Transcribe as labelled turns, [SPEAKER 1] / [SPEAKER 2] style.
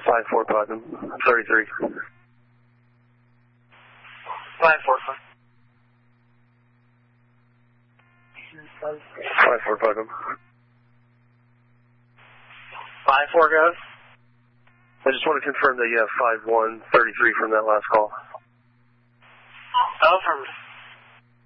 [SPEAKER 1] 5-4 Putnam, 33.
[SPEAKER 2] 5-4.
[SPEAKER 1] 5-4 Putnam.
[SPEAKER 2] 5-4 goes.
[SPEAKER 1] I just want to confirm that you have 5-1, 33 from that last call.
[SPEAKER 2] Affirmative.